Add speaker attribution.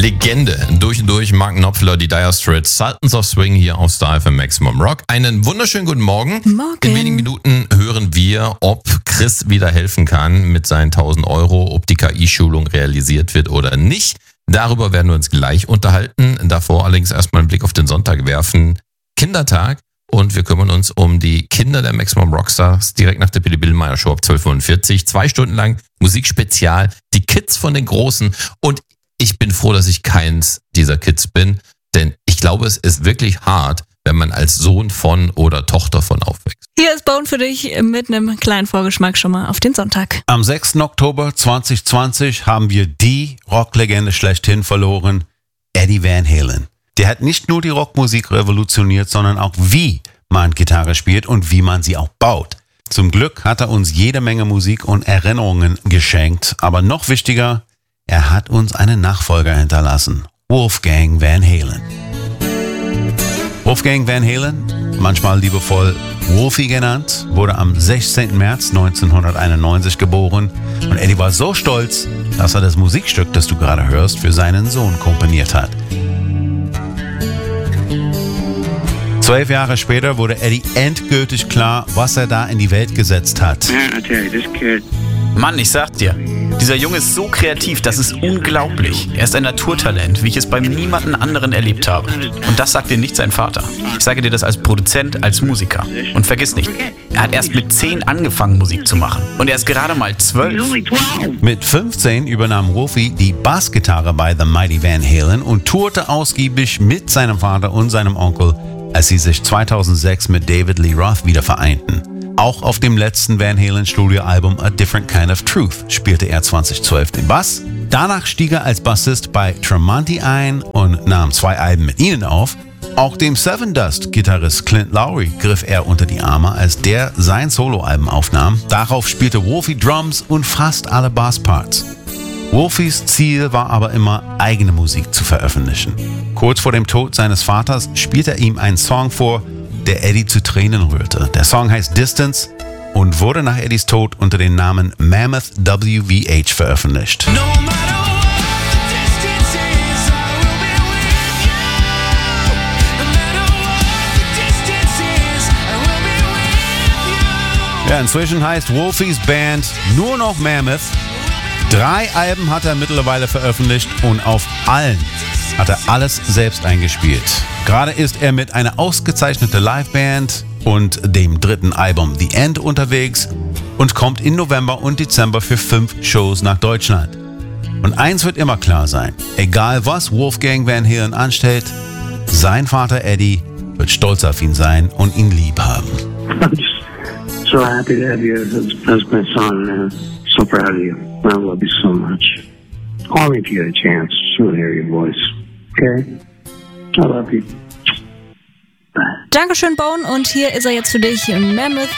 Speaker 1: Legende. Durch und durch Mark Knopfler, die Dire Straits, Sultans of Swing hier auf Star FM Maximum Rock. Einen wunderschönen guten Morgen.
Speaker 2: Morgen.
Speaker 1: In wenigen Minuten hören wir, ob Chris wieder helfen kann mit seinen 1.000 Euro, ob die KI-Schulung realisiert wird oder nicht. Darüber werden wir uns gleich unterhalten. Davor allerdings erstmal einen Blick auf den Sonntag werfen. Kindertag. Und wir kümmern uns um die Kinder der Maximum Rockstars direkt nach der Billy Billmeyer Show ab 12.45 Uhr. 2 Stunden lang Musikspezial. Die Kids von den Großen. Und ich bin froh, dass ich keins dieser Kids bin. Denn ich glaube, es ist wirklich hart, wenn man als Sohn von oder Tochter von aufwächst.
Speaker 2: Hier ist Bone für dich mit einem kleinen Vorgeschmack schon mal auf den Sonntag.
Speaker 3: Am 6. Oktober 2020 haben wir die Rocklegende schlechthin verloren, Eddie Van Halen. Der hat nicht nur die Rockmusik revolutioniert, sondern auch wie man Gitarre spielt und wie man sie auch baut. Zum Glück hat er uns jede Menge Musik und Erinnerungen geschenkt. Aber noch wichtiger, er hat uns einen Nachfolger hinterlassen, Wolfgang Van Halen. Wolfgang Van Halen, manchmal liebevoll Wolfie genannt, wurde am 16. März 1991 geboren. Und Eddie war so stolz, dass er das Musikstück, das du gerade hörst, für seinen Sohn komponiert hat. 12 Jahre später wurde Eddie endgültig klar, was er da in die Welt gesetzt hat.
Speaker 4: Mann, ich sag dir, dieser Junge ist so kreativ, das ist unglaublich. Er ist ein Naturtalent, wie ich es bei niemandem anderen erlebt habe. Und das sagt dir nicht sein Vater. Ich sage dir das als Produzent, als Musiker. Und vergiss nicht, er hat erst mit 10 angefangen, Musik zu machen. Und er ist gerade mal 12.
Speaker 3: Mit 15 übernahm Wolfie die Bassgitarre bei The Mighty Van Halen und tourte ausgiebig mit seinem Vater und seinem Onkel, als sie sich 2006 mit David Lee Roth wieder vereinten. Auch auf dem letzten Van Halen Studioalbum A Different Kind of Truth spielte er 2012 den Bass. Danach stieg er als Bassist bei Tremonti ein und nahm 2 Alben mit ihnen auf. Auch dem Seven Dust-Gitarrist Clint Lowry griff er unter die Arme, als der sein Soloalbum aufnahm. Darauf spielte Wolfie Drums und fast alle Bassparts. Wolfies Ziel war aber immer, eigene Musik zu veröffentlichen. Kurz vor dem Tod seines Vaters spielte er ihm einen Song vor, der Eddie zu Tränen rührte. Der Song heißt Distance und wurde nach Eddies Tod unter dem Namen Mammoth WVH veröffentlicht. Ja, inzwischen heißt Wolfies Band nur noch Mammoth. 3 Alben hat er mittlerweile veröffentlicht und auf allen hat er alles selbst eingespielt. Gerade ist er mit einer ausgezeichneten Liveband und dem 3. Album The End unterwegs und kommt im November und Dezember für 5 Shows nach Deutschland. Und eins wird immer klar sein, egal was Wolfgang Van Halen anstellt, sein Vater Eddie wird stolz auf ihn sein und ihn lieb haben.
Speaker 5: I'm just so happy to have you as my son, man. So proud of you. I love you so much. Call me if you get a chance. Just want to hear your voice. Okay? I love you. Bye.
Speaker 2: Dankeschön, Bone. Und hier ist er jetzt für dich, Mammoth